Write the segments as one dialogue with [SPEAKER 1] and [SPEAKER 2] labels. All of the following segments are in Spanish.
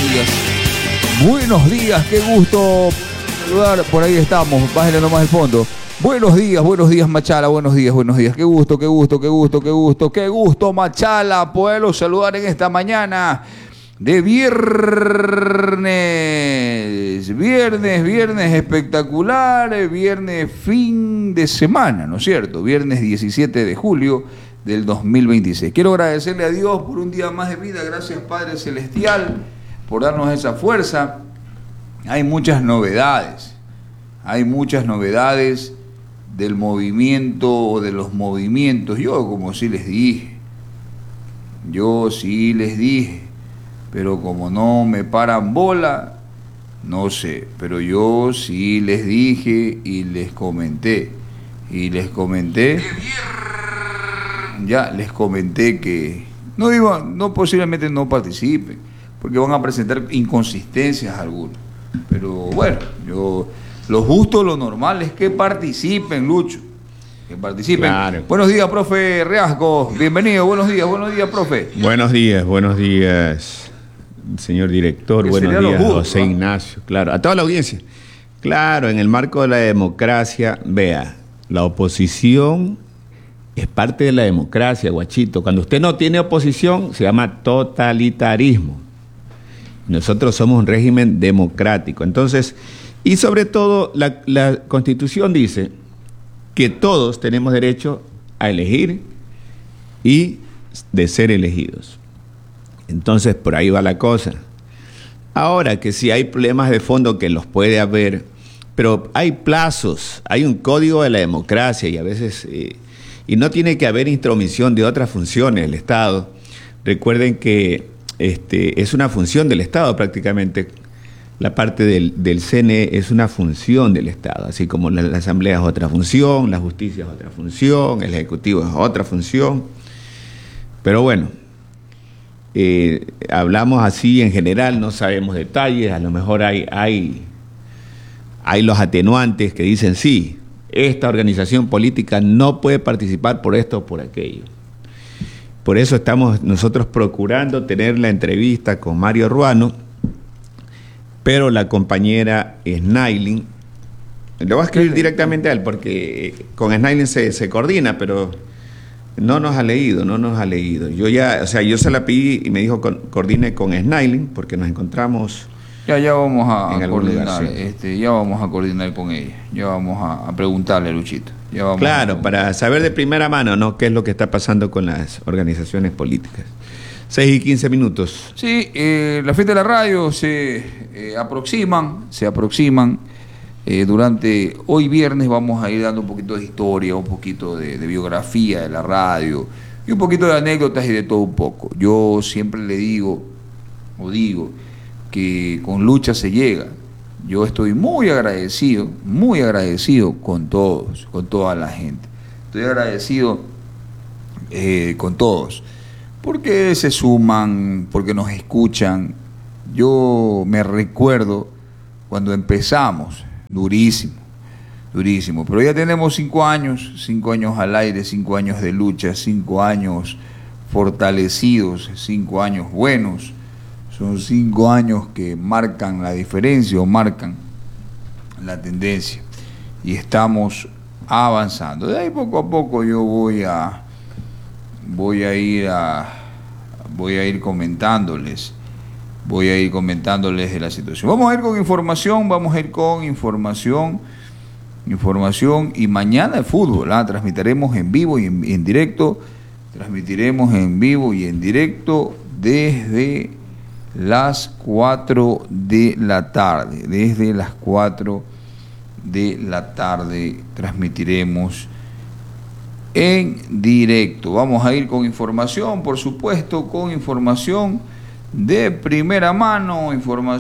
[SPEAKER 1] Buenos días, qué gusto saludar. Por ahí estamos, bájale nomás el fondo. Buenos días, Machala, buenos días. Qué gusto, Machala, poderlo saludar en esta mañana de viernes. Viernes espectacular, viernes fin de semana, ¿no es cierto? Viernes 17 de julio del 2026. Quiero agradecerle a Dios por un día más de vida. Gracias, Padre Celestial, por darnos esa fuerza. Hay muchas novedades del movimiento o de los movimientos. Yo sí les dije, pero como no me paran bola, no sé, pero yo sí les dije y les comenté que no posiblemente no participen, porque van a presentar inconsistencias algunas. Pero bueno, lo justo, lo normal es que participen, Lucho. Que participen. Claro. Buenos días, profe Riasco. Bienvenido. Buenos días, profe.
[SPEAKER 2] Buenos días, señor director. Buenos días, José Ignacio. Claro, a toda la audiencia. Claro, en el marco de la democracia, vea, la oposición es parte de la democracia, guachito. Cuando usted no tiene oposición, se llama totalitarismo. Nosotros somos un régimen democrático. Entonces, y sobre todo, la Constitución dice que todos tenemos derecho a elegir y de ser elegidos. Entonces, por ahí va la cosa. Ahora, que si hay problemas de fondo, que los puede haber, pero hay plazos, hay un código de la democracia y a veces... y no tiene que haber intromisión de otras funciones del Estado. Recuerden que es una función del Estado prácticamente. La parte del CNE es una función del Estado, así como la Asamblea es otra función, la Justicia es otra función, el Ejecutivo es otra función. Pero bueno, hablamos así en general, no sabemos detalles, a lo mejor hay los atenuantes que dicen sí, esta organización política no puede participar por esto o por aquello. Por eso estamos nosotros procurando tener la entrevista con Mario Ruano, pero la compañera Snailin, le voy a escribir directamente a él, porque con Snailin se coordina, pero no nos ha leído. Yo se la pedí y me dijo coordine con Snailin, porque nos encontramos...
[SPEAKER 1] Ya vamos a coordinar, ya vamos a coordinar con ella, ya vamos a preguntarle a Luchito.
[SPEAKER 2] Claro, para saber de primera mano, ¿no?, qué es lo que está pasando con las organizaciones políticas. 6:15.
[SPEAKER 1] Sí, la fiesta de la radio se aproximan. Durante hoy viernes vamos a ir dando un poquito de historia, un poquito de biografía de la radio y un poquito de anécdotas y de todo un poco. Yo siempre le digo que con lucha se llega. Yo estoy muy agradecido con todos, con toda la gente. Estoy agradecido con todos, porque se suman, porque nos escuchan. Yo me recuerdo cuando empezamos, durísimo, pero ya tenemos 5 años al aire, 5 años de lucha, 5 años fortalecidos, 5 años buenos. Son 5 años que marcan la diferencia o marcan la tendencia y estamos avanzando. De ahí poco a poco yo voy a ir comentándoles de la situación. Vamos a ir con información y mañana el fútbol, transmitiremos en vivo y en directo, desde las 4 de la tarde. Desde las 4 de la tarde transmitiremos en directo. Vamos a ir con información, por supuesto, con información de primera mano,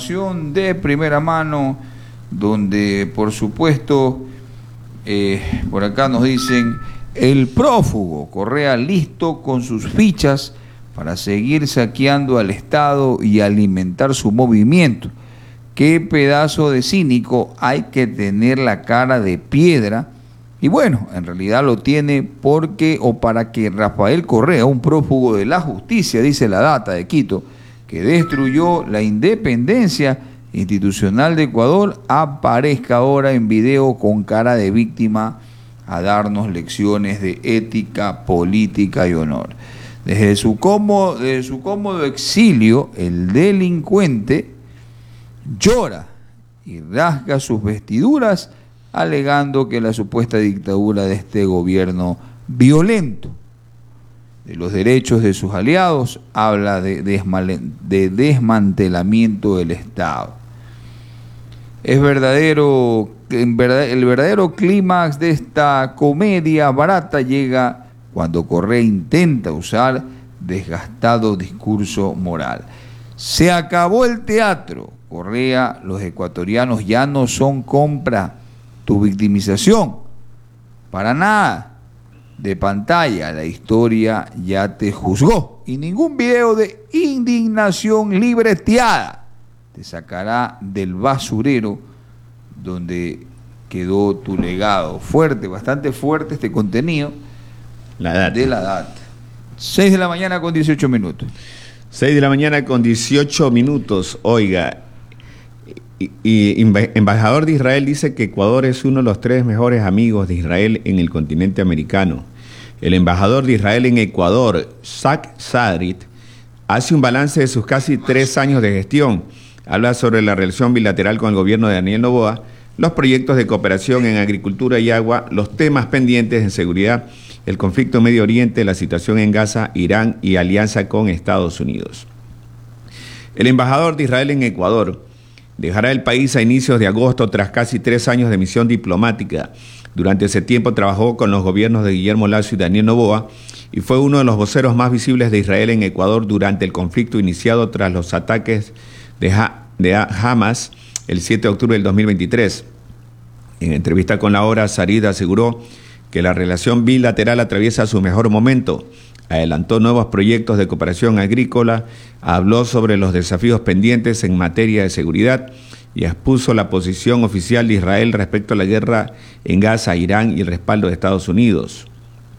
[SPEAKER 1] donde, por supuesto, por acá nos dicen: el prófugo Correa listo con sus fichas para seguir saqueando al Estado y alimentar su movimiento. Qué pedazo de cínico, hay que tener la cara de piedra. Y bueno, en realidad lo tiene para que Rafael Correa, un prófugo de la justicia, dice La Data de Quito, que destruyó la independencia institucional de Ecuador, aparezca ahora en video con cara de víctima a darnos lecciones de ética, política y honor. Desde su cómodo exilio, el delincuente llora y rasga sus vestiduras, alegando que la supuesta dictadura de este gobierno violento de los derechos de sus aliados habla de desmantelamiento del Estado. El verdadero clímax de esta comedia barata llega cuando Correa intenta usar desgastado discurso moral. Se acabó el teatro, Correa, los ecuatorianos ya no son compra, tu victimización, para nada. De pantalla, la historia ya te juzgó y ningún video de indignación libreteada te sacará del basurero donde quedó tu legado. Fuerte, bastante fuerte este contenido de la data. 6 de la mañana con 18 minutos.
[SPEAKER 2] 6 de la mañana con 18 minutos. Oiga, y embajador de Israel dice que Ecuador es uno de los 3 mejores amigos de Israel en el continente americano. El embajador de Israel en Ecuador, Zach Sadrit, hace un balance de sus casi 3 años de gestión. Habla sobre la relación bilateral con el gobierno de Daniel Noboa, los proyectos de cooperación en agricultura y agua, los temas pendientes en seguridad, el conflicto en Medio Oriente, la situación en Gaza, Irán y alianza con Estados Unidos. El embajador de Israel en Ecuador dejará el país a inicios de agosto tras casi 3 años de misión diplomática. Durante ese tiempo trabajó con los gobiernos de Guillermo Lasso y Daniel Noboa y fue uno de los voceros más visibles de Israel en Ecuador durante el conflicto iniciado tras los ataques de Hamas el 7 de octubre del 2023. En entrevista con La Hora, Sadrit aseguró que la relación bilateral atraviesa su mejor momento. Adelantó nuevos proyectos de cooperación agrícola, habló sobre los desafíos pendientes en materia de seguridad y expuso la posición oficial de Israel respecto a la guerra en Gaza, Irán y el respaldo de Estados Unidos.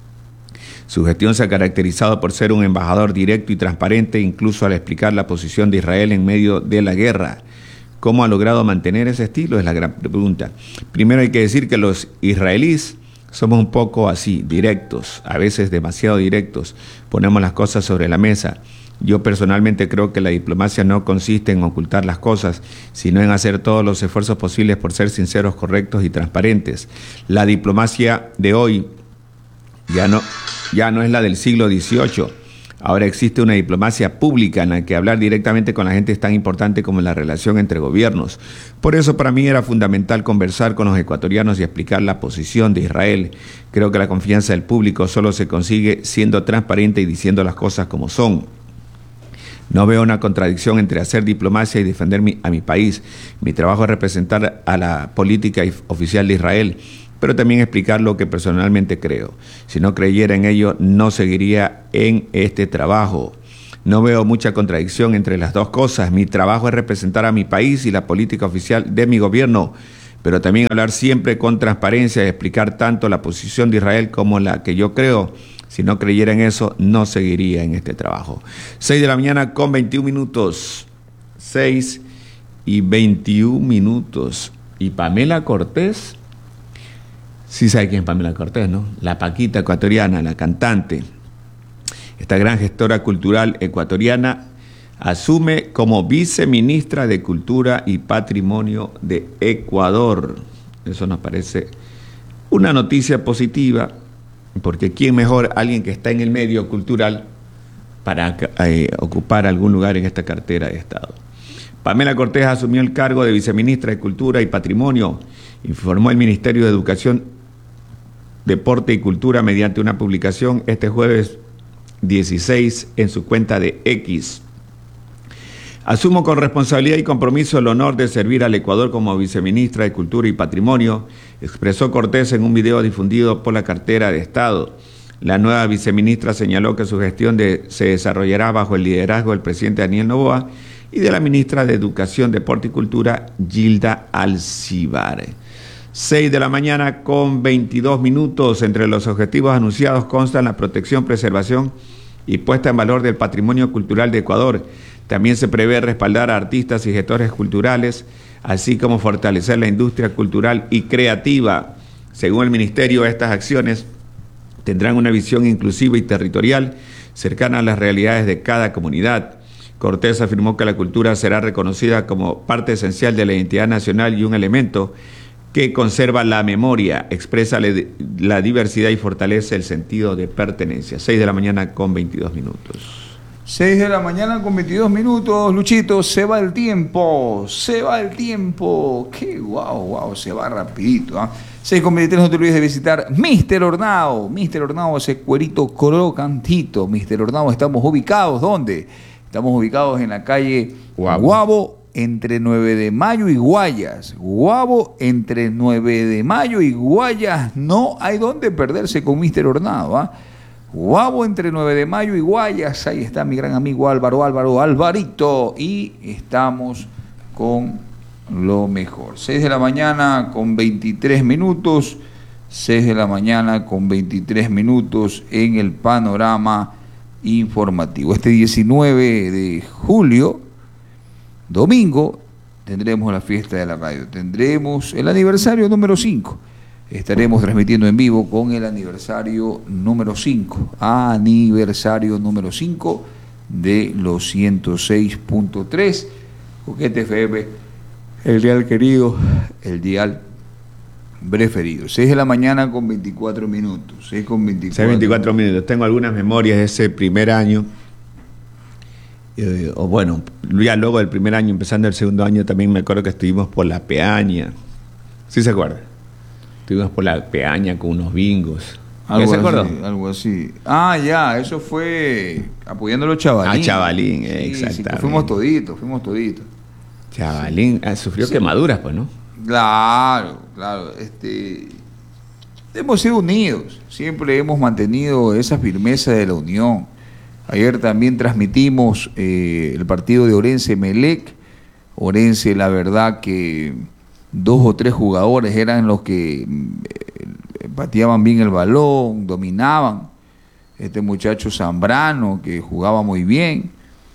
[SPEAKER 2] Su gestión se ha caracterizado por ser un embajador directo y transparente, incluso al explicar la posición de Israel en medio de la guerra. ¿Cómo ha logrado mantener ese estilo? Es la gran pregunta. Primero hay que decir que los israelíes somos un poco así, directos, a veces demasiado directos. Ponemos las cosas sobre la mesa. Yo personalmente creo que la diplomacia no consiste en ocultar las cosas, sino en hacer todos los esfuerzos posibles por ser sinceros, correctos y transparentes. La diplomacia de hoy ya no es la del siglo XVIII. Ahora existe una diplomacia pública en la que hablar directamente con la gente es tan importante como la relación entre gobiernos. Por eso para mí era fundamental conversar con los ecuatorianos y explicar la posición de Israel. Creo que la confianza del público solo se consigue siendo transparente y diciendo las cosas como son. No veo una contradicción entre hacer diplomacia y defender a mi país. Mi trabajo es representar a la política oficial de Israel, pero también explicar lo que personalmente creo. Si no creyera en ello, no seguiría en este trabajo. No veo mucha contradicción entre las dos cosas. Mi trabajo es representar a mi país y la política oficial de mi gobierno, pero también hablar siempre con transparencia y explicar tanto la posición de Israel como la que yo creo. Si no creyera en eso, no seguiría en este trabajo. 6 de la mañana con 21 minutos. 6 y 21 minutos. Y Pamela Cortés, sí sabe quién es Pamela Cortés, ¿no? La Paquita ecuatoriana, la cantante. Esta gran gestora cultural ecuatoriana asume como viceministra de Cultura y Patrimonio de Ecuador. Eso nos parece una noticia positiva, porque ¿quién mejor? Alguien que está en el medio cultural para ocupar algún lugar en esta cartera de Estado. Pamela Cortés asumió el cargo de viceministra de Cultura y Patrimonio, informó el Ministerio de Educación, Deporte y Cultura mediante una publicación este jueves 16 en su cuenta de X. Asumo con responsabilidad y compromiso el honor de servir al Ecuador como viceministra de Cultura y Patrimonio, expresó Cortés en un video difundido por la cartera de Estado. La nueva viceministra señaló que su gestión se desarrollará bajo el liderazgo del presidente Daniel Noboa y de la ministra de Educación, Deporte y Cultura, Gilda Alcibar. 6 de la mañana con 22 minutos. Entre los objetivos anunciados constan la protección, preservación y puesta en valor del patrimonio cultural de Ecuador, También se prevé respaldar a artistas y gestores culturales, así como fortalecer la industria cultural y creativa. Según el Ministerio, estas acciones tendrán una visión inclusiva y territorial, cercana a las realidades de cada comunidad. Cortés afirmó que la cultura será reconocida como parte esencial de la identidad nacional y un elemento que conserva la memoria, expresa la diversidad y fortalece el sentido de pertenencia. 6 de la mañana con 22 minutos.
[SPEAKER 1] 6 de la mañana con 22 minutos, Luchito, se va el tiempo, qué guau, se va rapidito, 6 con 23, no te olvides de visitar Mr. Hornao, ese cuerito crocantito, Mr. Hornao, estamos ubicados, ¿dónde? Estamos ubicados en la calle Guabo, entre 9 de Mayo y Guayas, no hay donde perderse con Mr. Hornao, Guabo entre 9 de Mayo y Guayas, ahí está mi gran amigo Alvarito, y estamos con lo mejor. 6 de la mañana con 23 minutos, 6 de la mañana con 23 minutos en el panorama informativo. Este 19 de julio, domingo, tendremos la fiesta de la radio, tendremos el aniversario número 5. Estaremos transmitiendo en vivo con el aniversario número 5. Aniversario número 5 de los 106.3. Coquete FM, el dial querido, el dial preferido. 6 de la mañana con 24 minutos. 6 con
[SPEAKER 2] 24 minutos. Tengo algunas memorias de ese primer año. Ya luego del primer año, empezando el segundo año, también me acuerdo que estuvimos por La Peaña. ¿Sí se acuerda? Estuvimos por La Peaña con unos bingos.
[SPEAKER 1] ¿Se acordó? Algo así. Ya, eso fue apoyando a los Chavalín.
[SPEAKER 2] Chavalín,
[SPEAKER 1] sí,
[SPEAKER 2] exactamente.
[SPEAKER 1] Sí, fuimos toditos.
[SPEAKER 2] Chavalín, sufrió quemaduras, pues, ¿no?
[SPEAKER 1] Claro. Hemos sido unidos, siempre hemos mantenido esa firmeza de la unión. Ayer también transmitimos el partido de Orense Emelec. Orense, la verdad que 2 o 3 jugadores eran los que pateaban bien el balón, dominaban. Este muchacho Zambrano, que jugaba muy bien.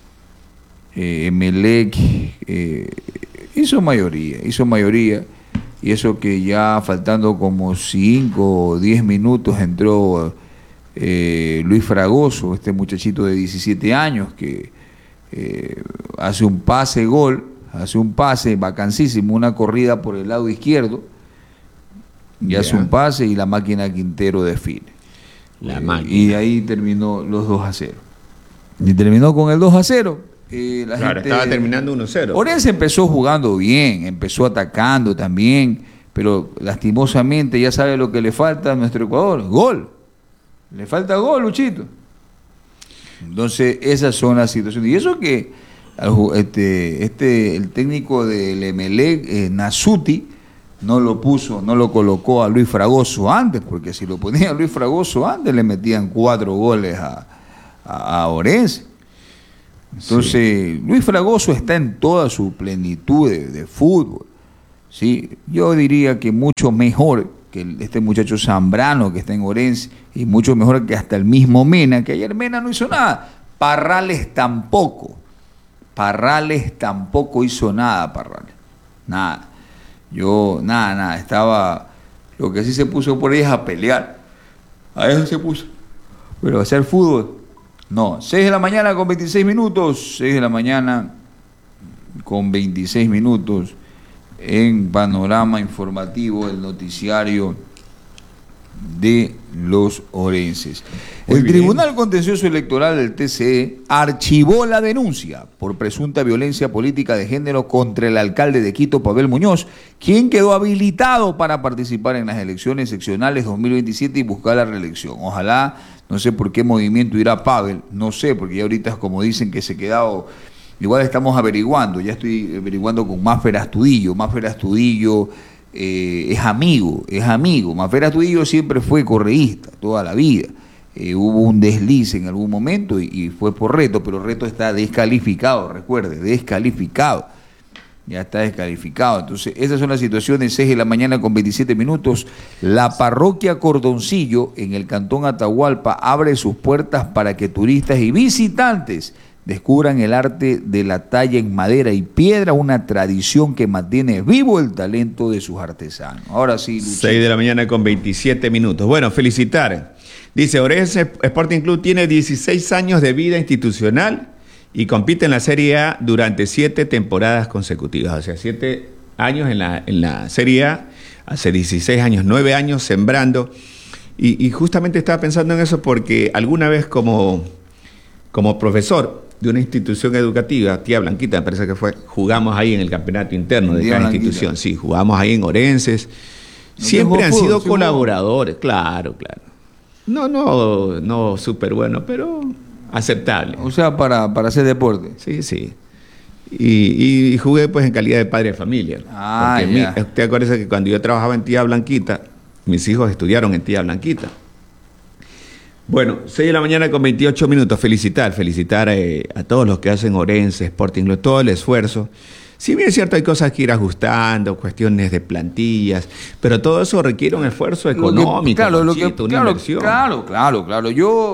[SPEAKER 1] Emelec hizo mayoría. Y eso que ya faltando como 5 o 10 minutos entró Luis Fragoso, este muchachito de 17 años que hace un pase vacancísimo, una corrida por el lado izquierdo, y hace un pase y la máquina Quintero define. Y ahí terminó los 2-0. Y terminó con el 2-0.
[SPEAKER 2] Estaba terminando 1-0.
[SPEAKER 1] Orense empezó jugando bien, empezó atacando también, pero lastimosamente ya sabe lo que le falta a nuestro Ecuador, gol. Le falta gol, Luchito. Entonces, esas son las situaciones. Y eso que el técnico del Emelec, Nasuti, no lo colocó a Luis Fragoso antes, porque si lo ponía a Luis Fragoso antes, le metían 4 goles a Orense. Entonces, Luis Fragoso está en toda su plenitud de fútbol. ¿Sí? Yo diría que mucho mejor que este muchacho Zambrano que está en Orense, y mucho mejor que hasta el mismo Mena, que ayer Mena no hizo nada. Parrales tampoco hizo nada, nada. Nada, estaba, lo que sí se puso por ahí es a pelear, a eso se puso, pero a hacer fútbol, no. 6 de la mañana con 26 minutos, 6 de la mañana con 26 minutos, en panorama informativo, el noticiario de los orenses. El Tribunal Contencioso Electoral del TCE archivó la denuncia por presunta violencia política de género contra el alcalde de Quito, Pavel Muñoz, quien quedó habilitado para participar en las elecciones seccionales 2027 y buscar la reelección. Ojalá, no sé por qué movimiento irá Pavel, no sé, porque ya ahorita como dicen que se ha quedado, igual estamos averiguando, ya estoy averiguando con Maffer Astudillo. Es amigo. Maffer Astudillo siempre fue correísta toda la vida. Hubo un desliz en algún momento y fue por Reto, pero Reto está descalificado, recuerde, descalificado. Ya está descalificado. Entonces, esas son las situaciones. 6 de la mañana con 27 minutos. La parroquia Cordoncillo, en el cantón Atahualpa, abre sus puertas para que turistas y visitantes descubran el arte de la talla en madera y piedra, una tradición que mantiene vivo el talento de sus artesanos. Ahora sí, Luchito.
[SPEAKER 2] 6 de la mañana con 27 minutos. Bueno, felicitar. Dice, Orense Sporting Club tiene 16 años de vida institucional y compite en la Serie A durante 7 temporadas consecutivas. O sea, 7 años en la Serie A, hace 16 años, 9 años sembrando. Y justamente estaba pensando en eso porque alguna vez como profesor de una institución educativa, Tía Blanquita, me parece que fue, jugamos ahí en el campeonato interno de cada institución. Sí, jugamos ahí en Orenses. Siempre han sido colaboradores, claro. No súper bueno, pero aceptable.
[SPEAKER 1] O sea, para hacer deporte.
[SPEAKER 2] Sí. Y jugué pues en calidad de padre de familia. ¿Te acuerdas que cuando yo trabajaba en Tía Blanquita, mis hijos estudiaron en Tía Blanquita? Bueno, 6 de la mañana con 28 minutos. Felicitar a todos los que hacen Orense Sporting Club, todo el esfuerzo. Si bien es cierto, hay cosas que ir ajustando, cuestiones de plantillas, pero todo eso requiere un esfuerzo económico, una inversión.
[SPEAKER 1] Claro.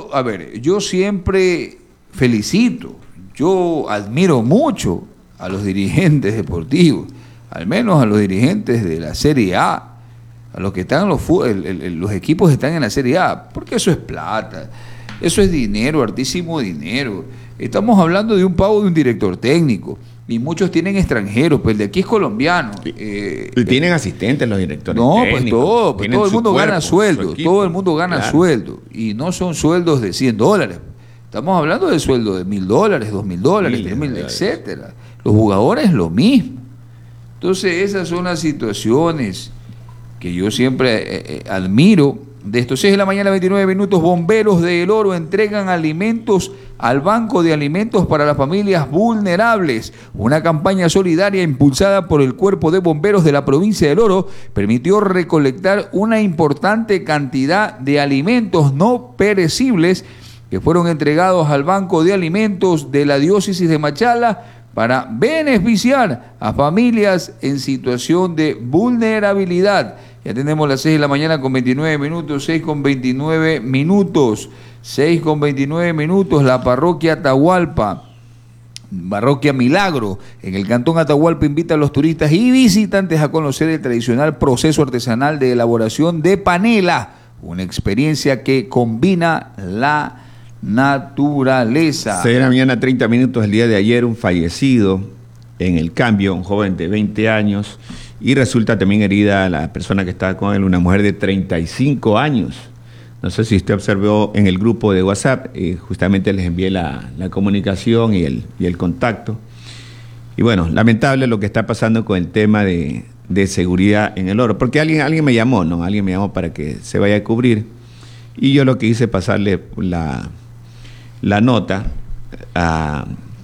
[SPEAKER 1] Yo siempre felicito, yo admiro mucho a los dirigentes deportivos, al menos a los dirigentes de la Serie A, a los que están los equipos que están en la Serie A, porque eso es plata, eso es dinero, hartísimo dinero. Estamos hablando de un pago de un director técnico, y muchos tienen extranjeros, pues el de aquí es colombiano.
[SPEAKER 2] Y tienen asistentes los directores
[SPEAKER 1] técnicos. Todo el mundo gana sueldo,
[SPEAKER 2] sueldo,
[SPEAKER 1] y no son sueldos de $100. Estamos hablando de sueldos de $1,000, $2,000, $3,000, etcétera. Los jugadores lo mismo. Entonces esas son las situaciones que yo siempre admiro. De estos 6 de la mañana, 29 minutos, bomberos de El Oro entregan alimentos al Banco de Alimentos para las Familias Vulnerables. Una campaña solidaria impulsada por el Cuerpo de Bomberos de la provincia de El Oro permitió recolectar una importante cantidad de alimentos no perecibles que fueron entregados al Banco de Alimentos de la Diócesis de Machala para beneficiar a familias en situación de vulnerabilidad. Ya tenemos las 6 de la mañana con 29 minutos, 6 con 29 minutos, 6 con 29 minutos, la parroquia Atahualpa, parroquia Milagro, en el cantón Atahualpa, invita a los turistas y visitantes a conocer el tradicional proceso artesanal de elaboración de panela, una experiencia que combina la naturaleza.
[SPEAKER 2] 6 de la mañana, 30 minutos, el día de ayer, un fallecido en El Cambio, un joven de 20 años, y resulta también herida la persona que estaba con él, una mujer de 35 años. No sé si usted observó en el grupo de WhatsApp, justamente les envié la comunicación y el contacto. Y bueno, lamentable lo que está pasando con el tema de seguridad en El Oro, porque alguien me llamó, ¿no? Alguien me llamó para que se vaya a cubrir, y yo lo que hice es pasarle la nota a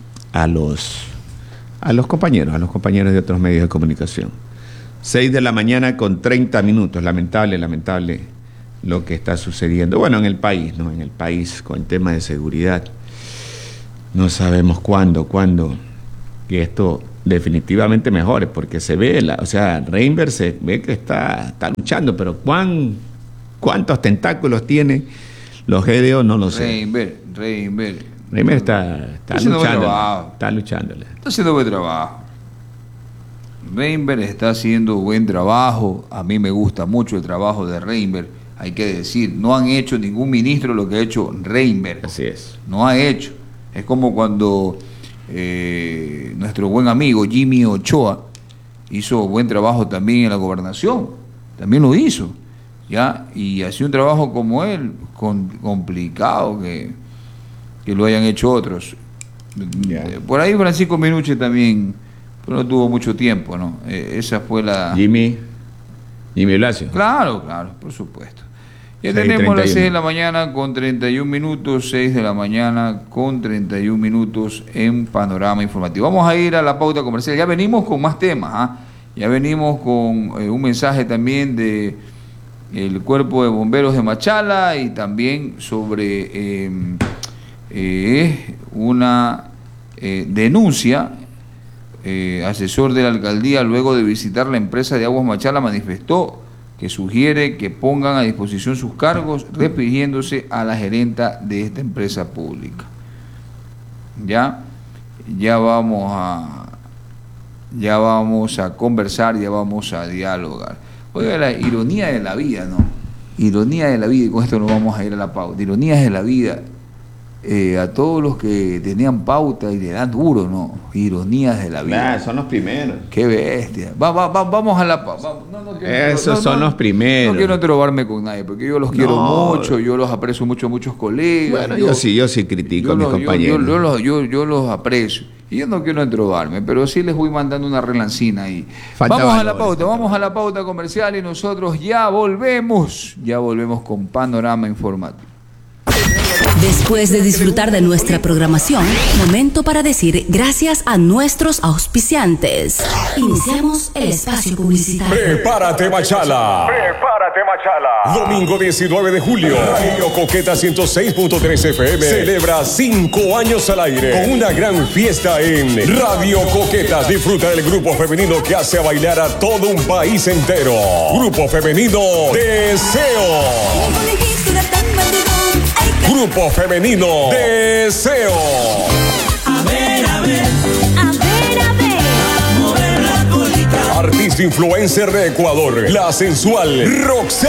[SPEAKER 2] los compañeros de otros medios de comunicación. 6 de la mañana con 30 minutos, lamentable lo que está sucediendo. Bueno, en el país, ¿no? En el país con el tema de seguridad. No sabemos cuándo que esto definitivamente mejore, porque se ve, Reinberg se ve que está luchando, pero ¿cuántos tentáculos tiene los GDO? No lo sé.
[SPEAKER 1] Reinberg
[SPEAKER 2] está luchándole.
[SPEAKER 1] Está haciendo buen trabajo. Reinberg está haciendo buen trabajo. A mí me gusta mucho el trabajo de Reinberg. Hay que decir, no han hecho ningún ministro lo que ha hecho Reinberg.
[SPEAKER 2] Así es.
[SPEAKER 1] No ha hecho. Es como cuando nuestro buen amigo Jimmy Ochoa hizo buen trabajo también en la gobernación. También lo hizo. ¿Ya? Y hacía un trabajo como él, complicado que lo hayan hecho otros. Por ahí Francisco Minuche también, pero no tuvo mucho tiempo, ¿no? Esa fue la...
[SPEAKER 2] Jimmy Blasio.
[SPEAKER 1] Claro, por supuesto. Ya tenemos las 6 de la mañana con 31 minutos, 6 de la mañana con 31 minutos en Panorama Informativo. Vamos a ir a la pauta comercial. Ya venimos con más temas, Ya venimos con un mensaje también de el Cuerpo de Bomberos de Machala y también sobre una denuncia. Asesor de la alcaldía, luego de visitar la empresa de Aguas Machala, manifestó que sugiere que pongan a disposición sus cargos, refiriéndose a la gerenta de esta empresa pública. ya vamos a conversar, ya vamos a dialogar. Oiga, la ironía de la vida, ¿no? Ironía de la vida, y con esto nos vamos a ir a la pauta. Ironías de la vida, a todos los que tenían pauta y le dan duro, ¿no? Ironías de la vida.
[SPEAKER 2] Son los primeros.
[SPEAKER 1] Qué bestia. Vamos a la pauta.
[SPEAKER 2] Esos son los primeros.
[SPEAKER 1] No quiero entrobarme con nadie, porque yo los quiero mucho, yo los aprecio mucho, muchos colegas.
[SPEAKER 2] Bueno, yo sí critico a mis compañeros.
[SPEAKER 1] Yo los aprecio. Y yo no quiero entrobarme, pero sí les voy mandando una relancina ahí. Vamos a la pauta comercial y nosotros ya volvemos con Panorama Informativo.
[SPEAKER 3] Después de disfrutar de nuestra programación, momento para decir gracias a nuestros auspiciantes. Iniciamos el espacio publicitario.
[SPEAKER 4] Prepárate, Machala. Domingo 19 de julio, Radio Coqueta 106.3 FM celebra 5 años al aire con una gran fiesta en Radio Coqueta. Disfruta del grupo femenino que hace bailar a todo un país entero. Grupo femenino Deseo. Grupo femenino Deseo.
[SPEAKER 5] A ver. A mover la colita.
[SPEAKER 4] Artista influencer de Ecuador, la sensual Roxana.